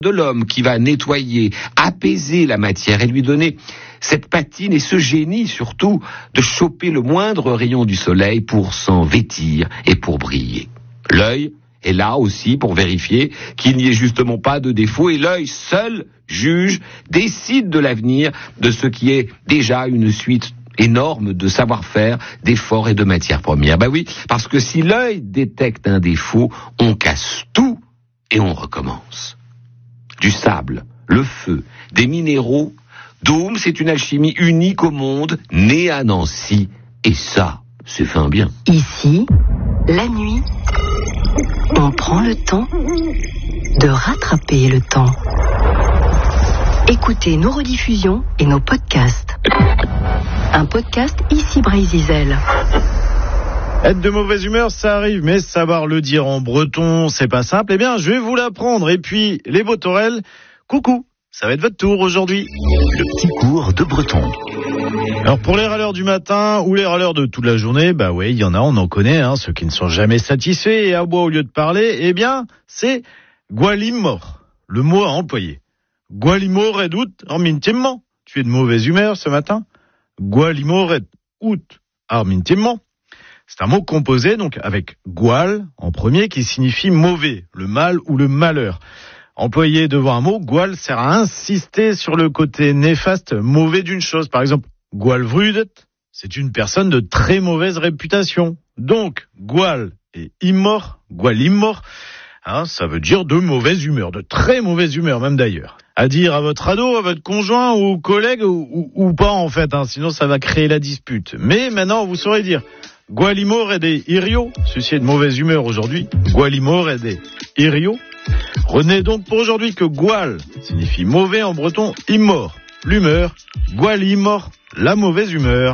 de l'homme qui va nettoyer, apaiser la matière et lui donner cette patine et ce génie surtout de choper le moindre rayon du soleil pour s'en vêtir et pour briller. L'œil est là aussi pour vérifier qu'il n'y ait justement pas de défaut et l'œil seul juge, décide de l'avenir de ce qui est déjà une suite énorme de savoir-faire, d'efforts et de matières premières. Ben oui, parce que si l'œil détecte un défaut, on casse tout et on recommence. Du sable, le feu, des minéraux. Dôme, c'est une alchimie unique au monde, née à Nancy. Et ça, c'est fin bien. Ici, la nuit, on prend le temps de rattraper le temps. Écoutez nos rediffusions et nos podcasts. Un podcast ici Brésil. Être de mauvaise humeur, ça arrive, mais savoir le dire en breton, c'est pas simple. Eh bien, je vais vous l'apprendre. Et puis, les Botorel, coucou, ça va être votre tour aujourd'hui. Le petit cours de breton. Alors, pour les râleurs du matin ou les râleurs de toute la journée, bah ouais, il y en a, on en connaît, ceux qui ne sont jamais satisfaits et aboient au lieu de parler, eh bien, c'est gualimor, le mot à employer. Gualimor et out armintimment. Tu es de mauvaise humeur ce matin? Gualimor et out armintimment. C'est un mot composé donc avec gual en premier qui signifie mauvais, le mal ou le malheur. Employé devant un mot, gual sert à insister sur le côté néfaste, mauvais d'une chose. Par exemple, gualvrudet, c'est une personne de très mauvaise réputation. Donc, gual et immor, gualimmor, ça veut dire de mauvaise humeur, de très mauvaise humeur même d'ailleurs. À dire à votre ado, à votre conjoint ou collègue ou pas en fait, sinon ça va créer la dispute. Mais maintenant, vous saurez dire gualimor et des irio, ceci est de mauvaise humeur aujourd'hui, gualimor et des irio. Retenez donc pour aujourd'hui que gual signifie mauvais en breton, immor, l'humeur, gualimor, la mauvaise humeur.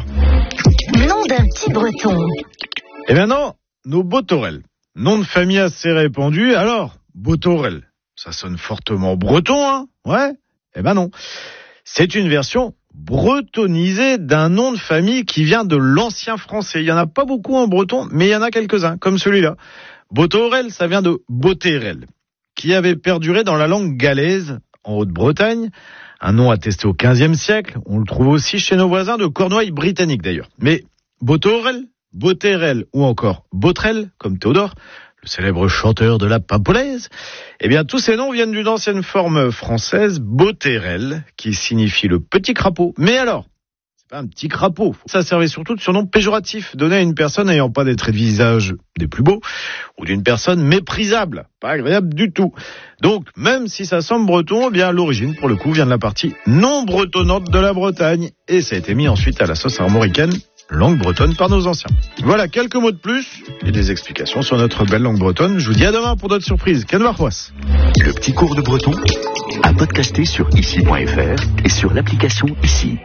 Nom d'un petit breton. Et maintenant, nos Botorel. Nom de famille assez répandu. Alors, Botorel, ça sonne fortement breton, Ouais? Eh ben non. C'est une version bretonisée d'un nom de famille qui vient de l'ancien français. Il y en a pas beaucoup en breton, mais il y en a quelques-uns, comme celui-là. Botorel, ça vient de Boterel, qui avait perduré dans la langue galaise, en Haute-Bretagne. Un nom attesté au XVe siècle. On le trouve aussi chez nos voisins de Cornouailles britanniques d'ailleurs. Mais Botorel, Boterel ou encore Botrel, comme Théodore, le célèbre chanteur de la Pimpolaise, eh bien tous ces noms viennent d'une ancienne forme française, Boterel, qui signifie le petit crapaud. Mais alors, c'est pas un petit crapaud. Ça servait surtout de surnom péjoratif, donné à une personne n'ayant pas des traits de visage des plus beaux, ou d'une personne méprisable, pas agréable du tout. Donc, même si ça semble breton, eh bien l'origine, pour le coup, vient de la partie non bretonnante de la Bretagne, et ça a été mis ensuite à la sauce armoricaine, langue bretonne par nos anciens. Voilà, quelques mots de plus et des explications sur notre belle langue bretonne. Je vous dis à demain pour d'autres surprises. Canvarpois. Le petit cours de breton à podcaster sur ici.fr et sur l'application Ici.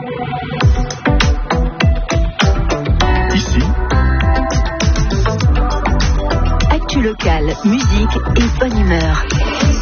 Ici. Actu locale, musique et bonne humeur.